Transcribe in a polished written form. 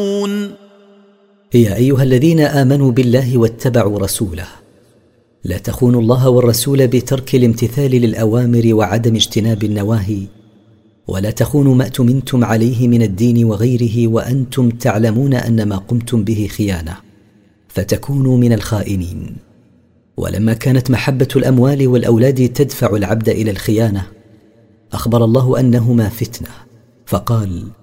يا أيها الذين آمنوا بالله واتبعوا رسوله لا تخونوا الله والرسول بترك الامتثال للأوامر وعدم اجتناب النواهي، ولا تخونوا ما اؤتمنتم عليه من الدين وغيره وأنتم تعلمون أن ما قمتم به خيانة فتكونوا من الخائنين. ولما كانت محبة الأموال والأولاد تدفع العبد إلى الخيانة أخبر الله أنهما فتنة فقال: